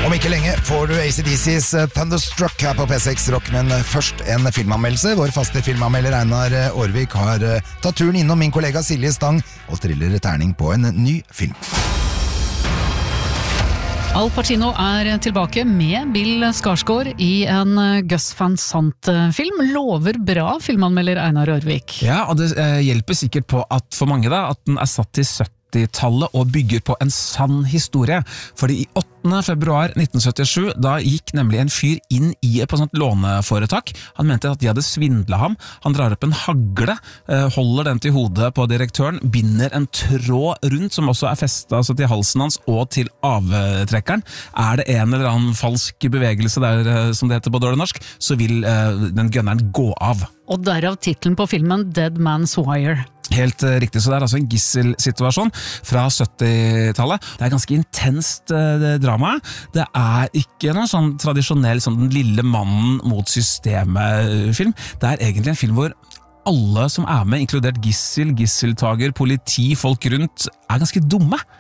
Om ikke lenge får du AC/DC's Thunderstruck her på P6 Rock, men først en filmanmeldelse. Vår faste filmanmelder Einar Aarvik har tatt turen innom min kollega Silje Stang og triller terning på en ny film. Al Pacino tilbake med Bill Skarsgård i en Gus Van Sant-film. Lover bra, filmanmelder Einar Aarvik. Ja, og det hjelper sikkert på at for mange da, at den satt til 70-tallet og bygger på en sann historie. Fordi i 8. februar 1977, da gikk nemlig en fyr inn i et sånt låneforetak. Han mente at de hadde svindlet ham. Han drar opp en hagle, holder den til hodet på direktøren, binder en tråd rundt, som også festet altså til halsen hans og til avtrekkeren. Det en eller annen falsk bevegelse der, som det heter på dårlig norsk, så vil den gunneren gå av. Og derav titlen på filmen Dead Man's Wire. Helt riktig, så det altså en gisselsituasjon fra 70-tallet. Det ganske intenst drama. Det ikke noen sånn tradisjonell sånn den lille mannen mot systemet-film. Det egentlig en film hvor alle som med, inkludert gisseltager, politi, folk rundt, ganske dumme.